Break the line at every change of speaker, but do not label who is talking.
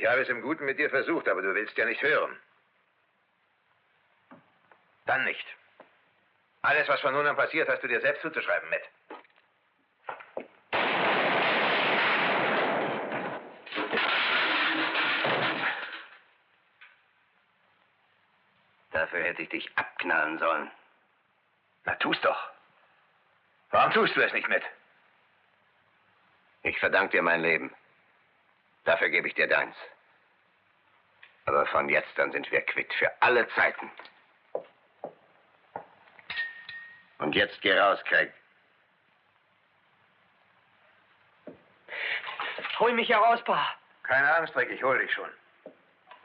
habe es im Guten mit dir versucht, aber du willst ja nicht hören. Dann nicht. Alles, was von nun an passiert, hast du dir selbst zuzuschreiben, Matt.
Dafür hätte ich dich abknallen sollen.
Na, tu's doch. Warum tust du es nicht, Matt?
Ich verdanke dir mein Leben. Dafür gebe ich dir deins. Aber von jetzt an sind wir quitt. Für alle Zeiten. Und jetzt geh raus, Craig.
Hol mich heraus, Pa.
Keine Angst, Rick, ich hol dich schon.